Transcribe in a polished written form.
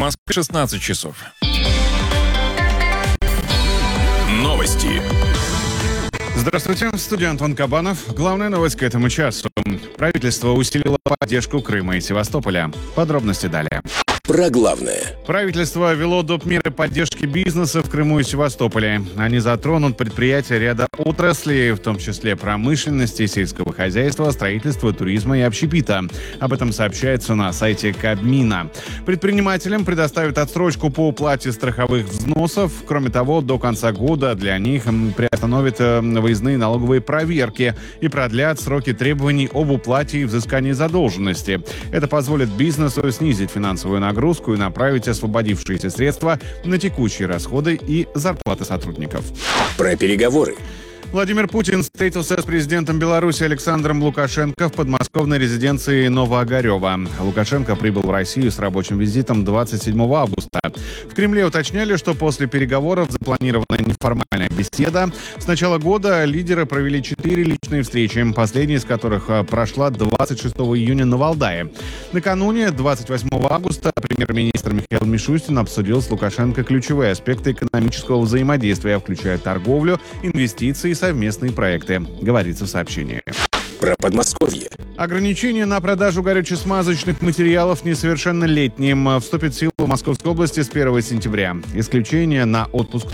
Москве 16 часов. Новости. Здравствуйте, в студии Антон Кабанов. Главная новость к этому часу. Правительство усилило поддержку Крыма и Севастополя. Подробности далее. Про главное. Правительство ввело доп. Меры поддержки бизнеса в Крыму и Севастополе. Они затронут предприятия ряда отраслей, в том числе промышленности, сельского хозяйства, строительства, туризма и общепита. Об этом сообщается на сайте Кабмина. Предпринимателям предоставят отсрочку по уплате страховых взносов. Кроме того, до конца года для них приостановят выездные налоговые проверки и продлят сроки требований об уплате и взыскании задолженности. Это позволит бизнесу снизить финансовую нагрузку и направить освободившиеся средства на текущие расходы и зарплаты сотрудников. Про переговоры. Владимир Путин встретился с президентом Беларуси Александром Лукашенко в подмосковной резиденции Новоогарево. Лукашенко прибыл в Россию с рабочим визитом 27 августа. В Кремле уточняли, что после переговоров запланирована неформальная беседа. С начала года лидеры провели 4 личные встречи, последняя из которых прошла 26 июня на Валдае. Накануне, 28 августа, премьер-министр Михаил Мишустин обсудил с Лукашенко ключевые аспекты экономического взаимодействия, включая торговлю, инвестиции и совместные проекты, говорится в сообщении. Про Подмосковье. Ограничение на продажу горюче-смазочных материалов несовершеннолетним вступит в силу в Московской области с 1 сентября. Исключение на отпуск